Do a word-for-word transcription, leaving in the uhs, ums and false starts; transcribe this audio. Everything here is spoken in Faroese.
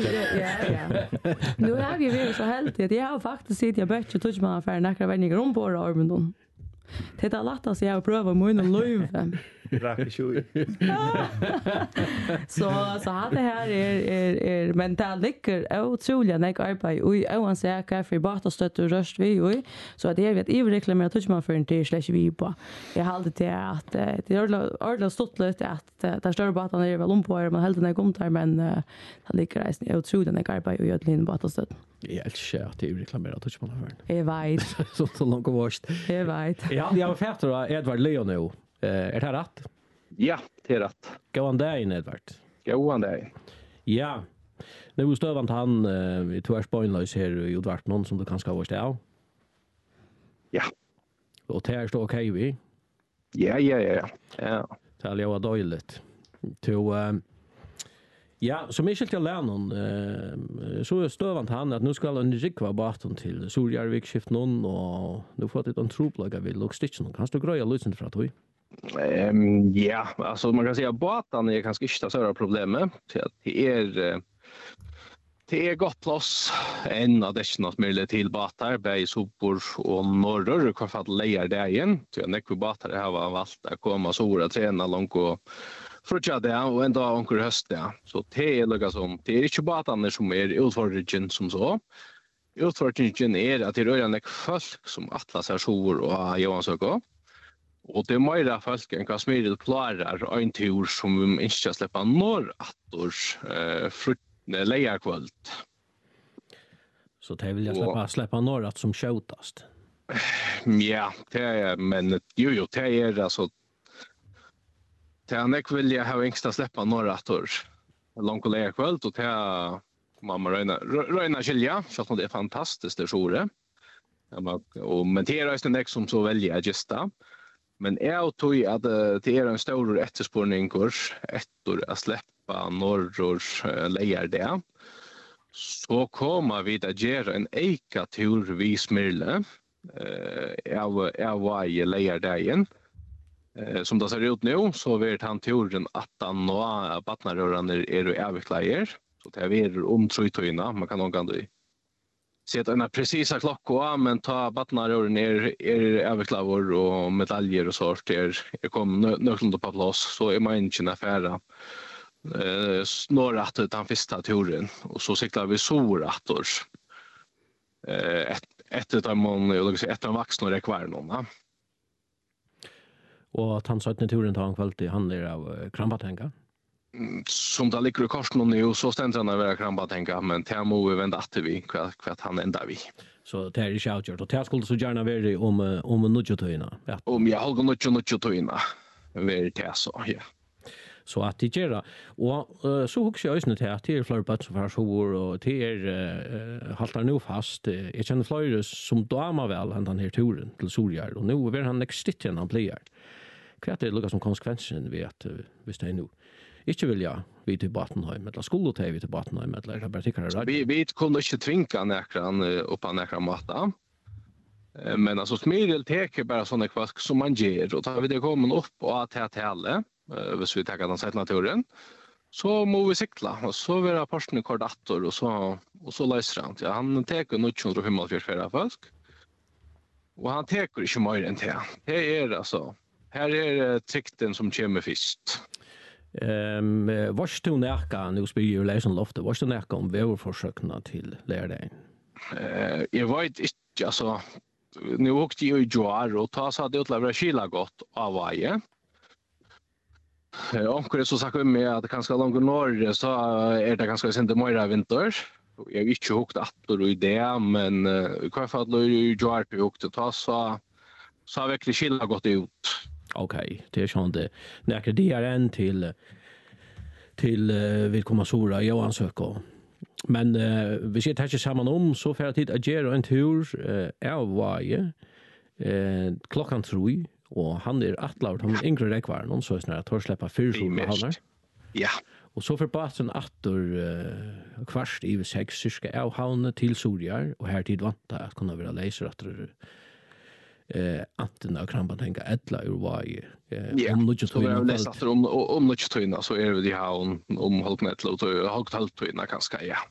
Ja, ja. Nu har vi varit så heldigt. Jag har faktiskt sett jag bättre touchman för några vänner om på armen. Det är lätt att jag har prövat mig och löv. Rakesjui. Så så hade här är är är men det ligger otroligt när jag arbetar och jag anser kaffe bata stöt och röst vi och så det är vet i reklamera touchman för en till slash vi på. Jag hade det att det är ordentligt stort lite att där står bara att han är väl om på man helt när kom där men det ligger resten otroligt när jag arbetar och jag lin bata stöt. Jag älskar att det reklamera touchman för. Jag vet. Så så långt vart. Jag vet. Ja, jag har fått Edvard Leon nu. Är det rätt? Ja, det är rätt. Gå an dag, Edvard. Gå an dag. Ja. Nu stövant han uh, i två spoilers här i Udvart någon som du kanske har varit av. Ja. Och det här står okej vi. Ja, ja, ja. Ja. Det är ju dåligt. Till uh, ja, så mycket till Lennon uh, så stövant han att nu ska han rikva baton till Surjarvik skift någon och nu får det en troplaga vid logistiken. Kan du greja lösningen för att du? Um, ja, alltså man kan säga att båten är ganska inte större problemet. Det är det är gott plats en av dessa något mer till båtar, berg, sopor och norror kvar för att leja det igen. Så när vi båtar har valt att komma så att träna långt och frutja det och en dag onkel höst det. Så det är lika som det är inte båtarna som är utfordringen som så. Utfordringen är att det är en folk som atlas är sor och Johansöka. Och det är mer folk än vad Smiril klarar en tur som vi inte ska släppa norr attors eh, lejarkvöld. Så det vill jag släppa, släppa norr att som skjutast? Ja, det är, men jo, jo, det är alltså det är inte vill jag ha ängsta släppa norr attors långt lejarkvöld och det är mamma Röjna, Röjna Kilja, så att det är fantastiskt det sjore. Och men det är en som så väljer att gesta. Men jag tror att det är en stor efterspårning efter att släppa norror lejer det. Så kommer vi att göra en eka tur vid Smirle av, av varje lejer det igen. Som det ser ut nu så vet han turen att han och vattnarörarna är avvecklar. Så det är om tröjtöjna, man kan nog ändå sätta en precisa klocka, men ta vattnarörarna är, är avvecklar och medaljer och sånt är, är kommer nöklande på plats, så är man inte en affära. Eh, snarare att den första turen och så cyklar vi så rattors. Eh, ett ett av man jag säga ett av vuxna det kvar någon. Och att han sa att turen tar en kväll till han är av Krampatänka. Som det ligger i korsen nu så ständer han över Krampatänka, men det må vi vända att vi kvart han ända vi. Så det är ju outgjort och det skulle så gärna vara om om nudgetöjna. Ja. Om jag håller nudge nudgetöjna. Ver det så ja. Så att det gör och uh, så också jag just att det är fler på som för och det är uh, haltar nu fast. Jag känner fler som dama väl han den här turen till Soljar och nu är han next han player. Kvart det lukar som konsekvensen vi att uh, vi står nu. Ikke vil jeg vi til Batenheim, eller skulle ta vi til Batenheim, eller jeg bare tykker det er Vi, vi kunne ikke tvinge nekran opp av nekran måte. Men altså, Smiril teker bare sånne kvalk som man gjør, og da vi det kommer opp og til til alle, hvis vi tenker den sett naturen, så må vi sikla, og så vil jeg parstene kordator, og så, og så løser han. Ja, han teker noe hundre femogfyrre folk, og han teker ikke mer enn det. Det er altså, her er trikten som kommer først. Ehm um, vad står näka nu spelar ju läsen loftet. Vad står näka om väderförsökna till lärdagen? Eh jag vet inte alltså nu åkte jag i Joar och ta så hade jag utlävra skila gott av varje. Eh onkel så sa med att det kanske långt norr så är det ganska sent mer vinter. Jag har inte åkt attor i det men i alla fall i Joar till åkte ta så så har verkligen skila gott ut. Okej, det är sånt det. När det är en till till uh, vill komma sora Johan söker. Men uh, vi ser det här samman om så för att tid att göra en tur uh, av varje uh, klockan tre och han är attlart han yngre räckvar någon så snart att tor släppa fyra så han. Ja. Och så för basen attor uh, kvart i sex cirka av havne till Soljar och här tid vanta att kunna vara laser att eh anten av Krampatänka ettla ur varje eh om nudge tøyna så läst om om nudge tøyna så är det de har om om halknetlo och halkt halkt tøyna kanske ja